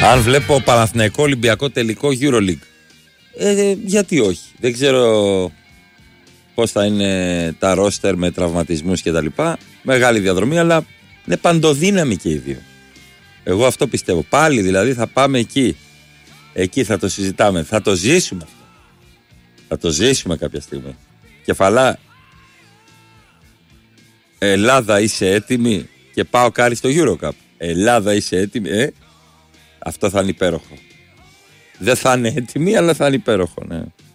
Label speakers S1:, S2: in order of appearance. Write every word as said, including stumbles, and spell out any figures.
S1: Αν βλέπω Παναθηναϊκό Ολυμπιακό τελικό EuroLeague, ε, γιατί όχι. Δεν ξέρω πώς θα είναι τα ρόστερ με τραυματισμούς και τα λοιπά. Μεγάλη διαδρομή, αλλά είναι παντοδύναμοι και οι δύο. Εγώ αυτό πιστεύω. Πάλι δηλαδή θα πάμε εκεί. Εκεί θα το συζητάμε. Θα το ζήσουμε αυτό. Θα το ζήσουμε κάποια στιγμή. Κεφαλά, Ελλάδα είσαι έτοιμη και πάω κάρι στο EuroCup. Ελλάδα είσαι έτοιμη, ε. Αυτό θα είναι υπέροχο. Δεν θα είναι έτοιμη, αλλά θα είναι υπέροχο, ναι.